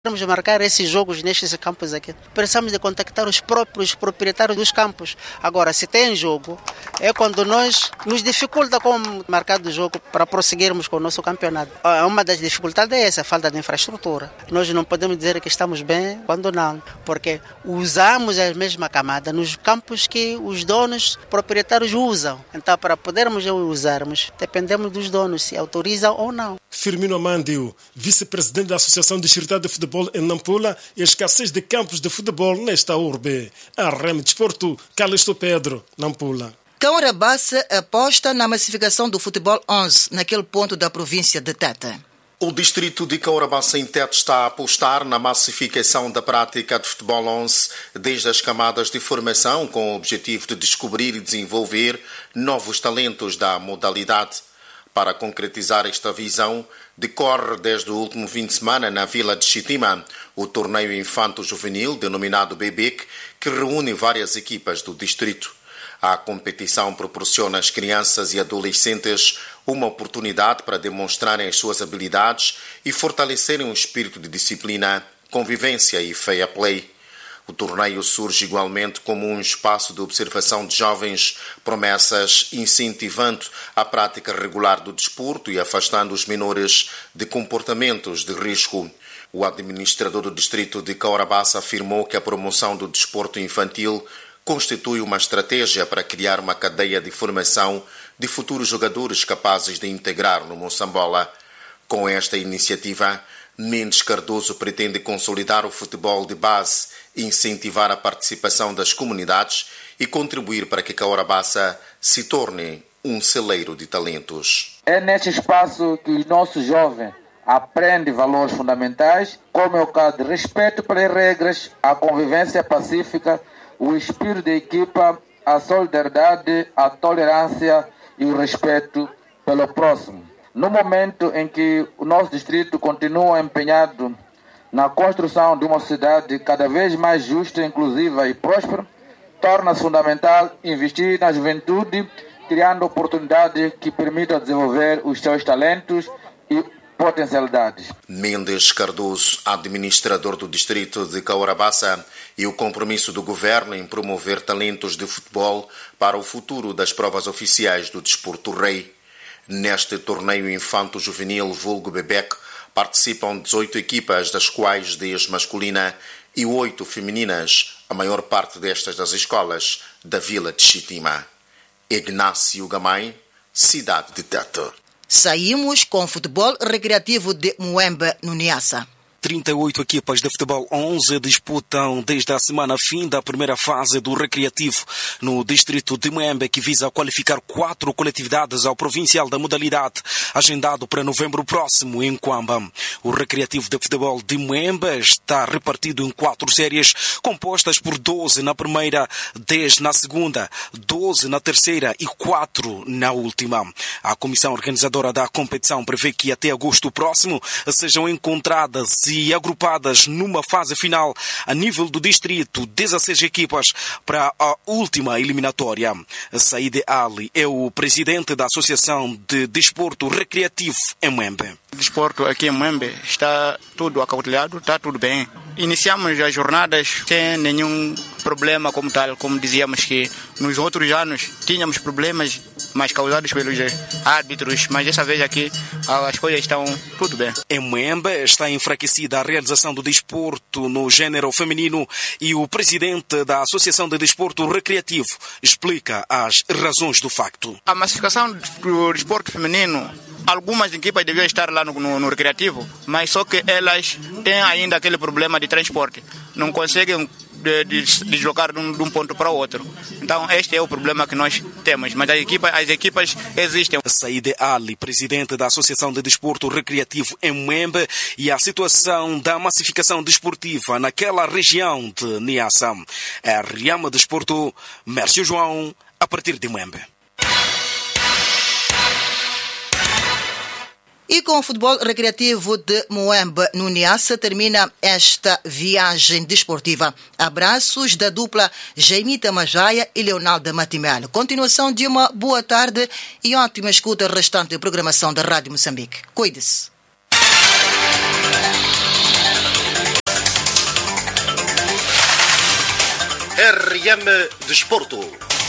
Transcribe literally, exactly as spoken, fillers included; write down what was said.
Vamos marcar esses jogos nestes campos aqui. Precisamos de contactar os próprios proprietários dos campos. Agora, se tem jogo, é quando nós nos dificulta como marcar o jogo para prosseguirmos com o nosso campeonato. Uma das dificuldades é essa, a falta de infraestrutura. Nós não podemos dizer que estamos bem quando não, porque usamos a mesma camada nos campos que os donos proprietários usam. Então, para podermos usarmos, dependemos dos donos, se autorizam ou não. Firmino Amandio, vice-presidente da Associação Distrital de Futebol em Nampula, e a escassez de campos de futebol nesta urbe. A Rem Desporto, Calixto Pedro, Nampula. Kaurabassa aposta na massificação do futebol onze naquele ponto da província de Tete. O distrito de Kaurabassa em Tete está a apostar na massificação da prática de futebol onze desde as camadas de formação, com o objetivo de descobrir e desenvolver novos talentos da modalidade. Para concretizar esta visão, decorre desde o último fim de semana na Vila de Chitima o torneio infanto-juvenil denominado B B C, que reúne várias equipas do distrito. A competição proporciona às crianças e adolescentes uma oportunidade para demonstrarem as suas habilidades e fortalecerem o espírito de disciplina, convivência e fair play. O torneio surge igualmente como um espaço de observação de jovens promessas, incentivando a prática regular do desporto e afastando os menores de comportamentos de risco. O administrador do distrito de Kaurabassa afirmou que a promoção do desporto infantil constitui uma estratégia para criar uma cadeia de formação de futuros jogadores capazes de integrar no Moçambola. Com esta iniciativa, Mendes Cardoso pretende consolidar o futebol de base, incentivar a participação das comunidades e contribuir para que Kaurabassa se torne um celeiro de talentos. É neste espaço que os nossos jovens aprendem valores fundamentais, como é o caso de respeito pelas regras, a convivência pacífica, o espírito de equipa, a solidariedade, a tolerância e o respeito pelo próximo. No momento em que o nosso distrito continua empenhado na construção de uma sociedade cada vez mais justa, inclusiva e próspera, torna-se fundamental investir na juventude, criando oportunidades que permitam desenvolver os seus talentos e potencialidades. Mendes Cardoso, administrador do distrito de Kaurabassa, e o compromisso do governo em promover talentos de futebol para o futuro das provas oficiais do desporto rei. Neste torneio infanto-juvenil vulgo B B C, participam dezoito equipas, das quais dez masculina e oito femininas, a maior parte destas das escolas da Vila de Chitima. Ignácio Gamay, cidade de Tete. Saímos com o futebol recreativo de Muembe, no Niassa. trinta e oito equipas de futebol onze disputam desde a semana fim da primeira fase do recreativo no distrito de Muembe, que visa qualificar quatro coletividades ao provincial da modalidade, agendado para novembro próximo em Quamba. O recreativo de futebol de Muembe está repartido em quatro séries, compostas por doze na primeira, dez na segunda, doze na terceira e quatro na última. A comissão organizadora da competição prevê que até agosto próximo sejam encontradas e agrupadas numa fase final a nível do distrito dezesseis equipas para a última eliminatória. Said Ali é o presidente da Associação de Desporto Recreativo em Muembe. O desporto aqui em Muembe está tudo acautelado, está tudo bem. Iniciamos as jornadas sem nenhum problema como tal, como dizíamos que nos outros anos tínhamos problemas, mas causados pelos árbitros, mas dessa vez aqui as coisas estão tudo bem. Em Muembe está enfraquecida a realização do desporto no gênero feminino e o presidente da Associação de Desporto Recreativo explica as razões do facto. A massificação do desporto feminino, algumas equipas deviam estar lá no, no, no recreativo, mas só que elas têm ainda aquele problema de transporte. Não conseguem de, de, de deslocar de um, de um ponto para o outro. Então este é o problema que nós temos, mas as equipas, as equipas existem. Said Ali, presidente da Associação de Desporto Recreativo em Muembe, e a situação da massificação desportiva naquela região de Niassa. É Riama Desporto, Mércio João, a partir de Muembe. E com o futebol recreativo de Muembe, no Niassa, termina esta viagem desportiva. Abraços da dupla Jaimita Majaia e Leonardo Matimel. Continuação de uma boa tarde e ótima escuta restante da programação da Rádio Moçambique. Cuide-se. R M Desporto.